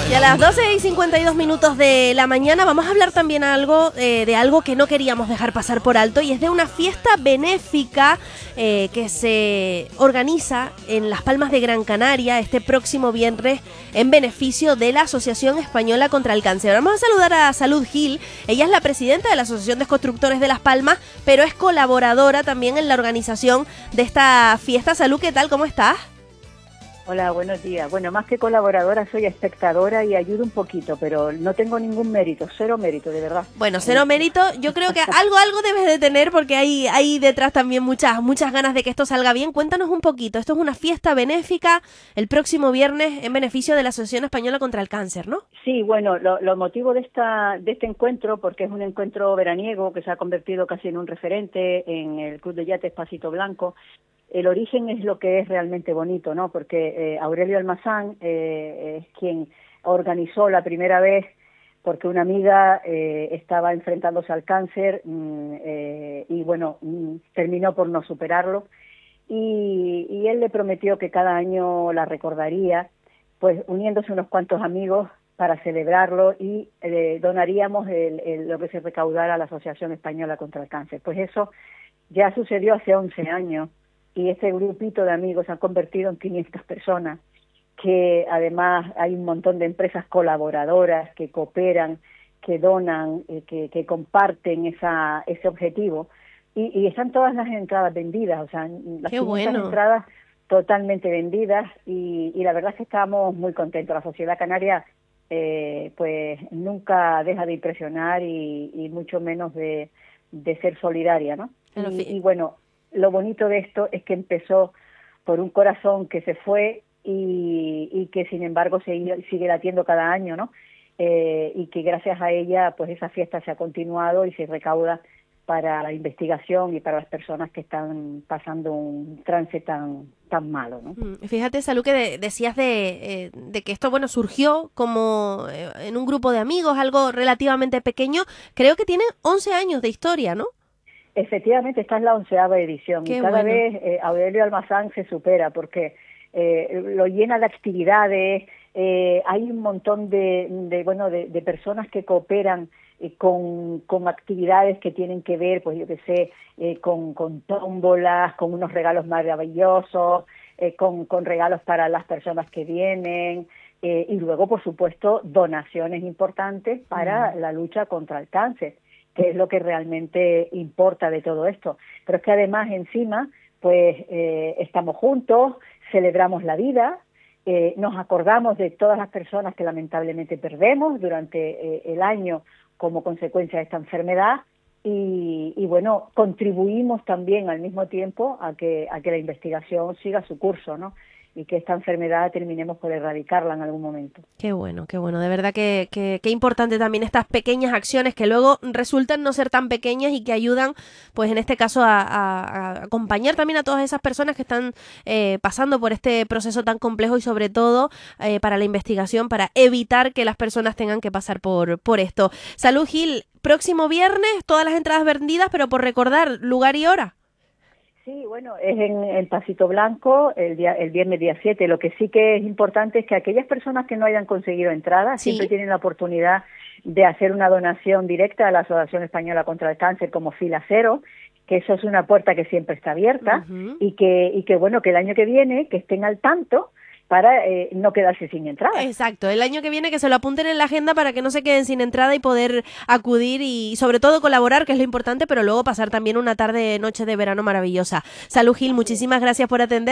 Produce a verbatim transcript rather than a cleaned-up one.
Y a las doce y cincuenta y dos minutos de la mañana vamos a hablar también algo eh, de algo que no queríamos dejar pasar por alto, y es de una fiesta benéfica eh, que se organiza en Las Palmas de Gran Canaria este próximo viernes en beneficio de la Asociación Española contra el Cáncer. Vamos a saludar a Salud Gil. Ella es la presidenta de la Asociación de Constructores de Las Palmas, pero es colaboradora también en la organización de esta fiesta. Salud, ¿qué tal? ¿Cómo estás? Hola, buenos días. Bueno, más que colaboradora, soy espectadora y ayudo un poquito, pero no tengo ningún mérito, cero mérito, de verdad. Bueno, cero mérito, yo creo que algo algo debes de tener, porque hay, hay detrás también muchas, muchas ganas de que esto salga bien. Cuéntanos un poquito, esto es una fiesta benéfica el próximo viernes en beneficio de la Asociación Española contra el Cáncer, ¿no? Sí, bueno, lo, lo motivo de esta de este encuentro, porque es un encuentro veraniego que se ha convertido casi en un referente en el Club de Yates Pasito Blanco. El origen es lo que es realmente bonito, ¿no? Porque eh, Aurelio Almazán eh, es quien organizó la primera vez, porque una amiga eh, estaba enfrentándose al cáncer mm, eh, y, bueno, mm, terminó por no superarlo. Y, y él le prometió que cada año la recordaría, pues uniéndose unos cuantos amigos para celebrarlo, y eh, donaríamos el, el, lo que se recaudara a la Asociación Española contra el Cáncer. Pues eso ya sucedió hace once años. Y este grupito de amigos se ha convertido en quinientas personas, que además hay un montón de empresas colaboradoras que cooperan, que donan, eh, que, que comparten esa, ese objetivo, y, y están todas las entradas vendidas, o sea, las Qué quinientas bueno. entradas totalmente vendidas, y, y la verdad es que estamos muy contentos. La sociedad canaria eh, pues nunca deja de impresionar y, y mucho menos de, de ser solidaria, ¿no? Pero Y, fi- y bueno, lo bonito de esto es que empezó por un corazón que se fue y, y que sin embargo sigue, sigue latiendo cada año, ¿no? Eh, y que gracias a ella pues esa fiesta se ha continuado y se recauda para la investigación y para las personas que están pasando un trance tan tan malo, ¿no? Fíjate, Salud, que de- decías de, eh, de que esto, bueno, surgió como eh, en un grupo de amigos, algo relativamente pequeño. Creo que tiene once años de historia, ¿no? Efectivamente, esta es la onceava edición. Qué y cada bueno. vez eh, Aurelio Almazán se supera porque eh, lo llena de actividades, eh, hay un montón de, de bueno de, de personas que cooperan eh, con, con actividades que tienen que ver, pues yo qué sé, eh, con, con tómbolas, con unos regalos maravillosos, eh, con, con regalos para las personas que vienen, eh, y luego, por supuesto, donaciones importantes para Mm. la lucha contra el cáncer, que es lo que realmente importa de todo esto. Pero es que además encima, pues eh, estamos juntos, celebramos la vida, eh, nos acordamos de todas las personas que lamentablemente perdemos durante eh, el año como consecuencia de esta enfermedad, y, y bueno, contribuimos también al mismo tiempo a que, a que la investigación siga su curso, ¿no? Y que esta enfermedad terminemos por erradicarla en algún momento. Qué bueno, qué bueno. De verdad que, que, que importante también estas pequeñas acciones que luego resultan no ser tan pequeñas y que ayudan, pues en este caso, a, a- a acompañar también a todas esas personas que están eh, pasando por este proceso tan complejo, y sobre todo eh, para la investigación, para evitar que las personas tengan que pasar por, por esto. Salud, Gil, próximo viernes, todas las entradas vendidas, pero por recordar, lugar y hora. Sí, bueno, es en el Pasito Blanco, el día, el viernes día siete. Lo que sí que es importante es que aquellas personas que no hayan conseguido entrada Sí. siempre tienen la oportunidad de hacer una donación directa a la Asociación Española contra el Cáncer como fila cero, que eso es una puerta que siempre está abierta, Ujú. y que y que bueno, que el año que viene que estén al tanto para eh, no quedarse sin entrada. Exacto, el año que viene que se lo apunten en la agenda para que no se queden sin entrada y poder acudir y sobre todo colaborar, que es lo importante, pero luego pasar también una tarde, noche de verano maravillosa. Salud, Gil, muchísimas gracias por atender.